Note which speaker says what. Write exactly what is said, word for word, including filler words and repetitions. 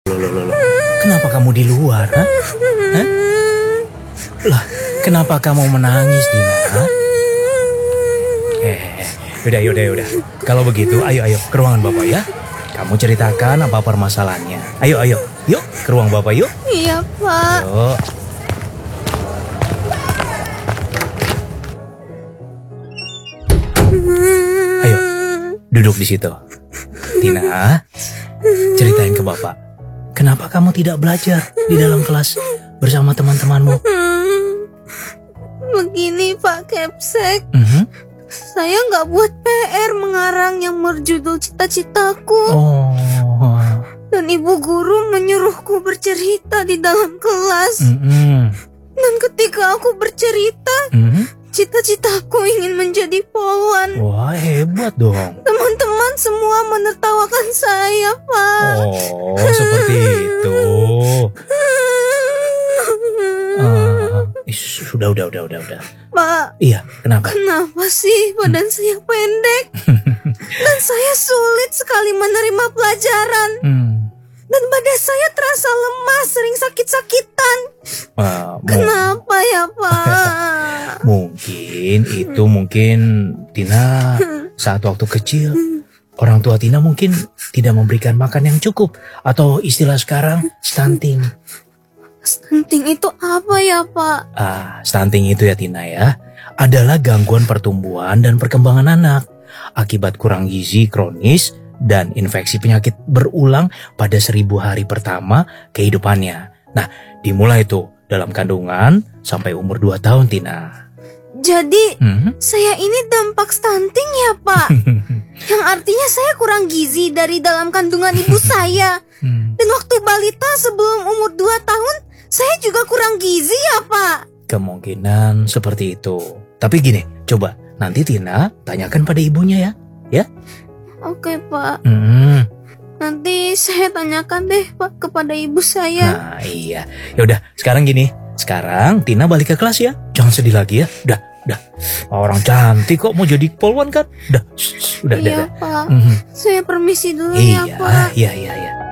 Speaker 1: Loh, loh, loh, loh. Kenapa kamu di luar? Hah? Hah? Lah, kenapa kamu menangis, Dina? Hah? Eh, yaudah, yaudah, yaudah. Kalau begitu, ayo, ayo, ke ruangan Bapak ya. Kamu ceritakan apa permasalahannya. Ayo, ayo, yuk, ke ruang Bapak yuk.
Speaker 2: Iya, Pak.
Speaker 1: Yuk. Ayo, duduk di situ. Tina, ceritain ke Bapak. Kenapa kamu tidak belajar di dalam kelas bersama teman-temanmu?
Speaker 2: Begini, Pak Kepsek.
Speaker 1: Mhm.
Speaker 2: Saya nggak buat P R mengarang yang berjudul cita-citaku.
Speaker 1: Oh.
Speaker 2: Dan ibu guru menyuruhku bercerita di dalam kelas.
Speaker 1: Mhm.
Speaker 2: Dan ketika aku bercerita,
Speaker 1: Mhm.
Speaker 2: cita-citaku ingin menjadi polwan.
Speaker 1: Wah, hebat dong.
Speaker 2: Teman-teman semua menertawakan saya, Pak.
Speaker 1: Oh, seperti itu. Ah, ih, sudah, udah, udah, udah, udah.
Speaker 2: Pak,
Speaker 1: Iya, kenapa?
Speaker 2: kenapa sih badan saya pendek? Dan saya sulit sekali menerima pelajaran.
Speaker 1: Hmm.
Speaker 2: Dan badan saya terasa lemah, sering sakit-sakitan.
Speaker 1: Ah, mu-
Speaker 2: Kenapa ya, Pak?
Speaker 1: mungkin itu mungkin Tina saat waktu kecil orang tua Tina mungkin tidak memberikan makan yang cukup atau istilah sekarang stunting.
Speaker 2: Stunting itu apa ya, Pak?
Speaker 1: Ah, stunting itu ya Tina ya, adalah gangguan pertumbuhan dan perkembangan anak akibat kurang gizi kronis dan infeksi penyakit berulang pada seribu hari pertama kehidupannya. Nah, dimulai tuh dalam kandungan sampai umur dua tahun Tina.
Speaker 2: Jadi,
Speaker 1: Hmm?
Speaker 2: saya ini dampak stunting ya, Pak? Yang artinya saya kurang gizi dari dalam kandungan ibu saya.
Speaker 1: Hmm.
Speaker 2: Dan waktu balita sebelum umur dua tahun, saya juga kurang gizi ya, Pak?
Speaker 1: Kemungkinan seperti itu. Tapi gini, coba nanti Tina tanyakan pada ibunya ya. Ya?
Speaker 2: Oke, Pak.
Speaker 1: Hmm.
Speaker 2: Nanti saya tanyakan deh, Pak, kepada ibu saya.
Speaker 1: Nah, iya. Ya udah, sekarang gini. Sekarang Tina balik ke kelas ya. Jangan sedih lagi ya. Udah, udah. Orang cantik kok mau jadi polwan kan? Udah, shh, shh, udah, udah,
Speaker 2: Iya,
Speaker 1: udah.
Speaker 2: Pak.
Speaker 1: Mhm.
Speaker 2: Saya permisi dulu
Speaker 1: Iya,
Speaker 2: ya, Pak.
Speaker 1: iya, iya, iya.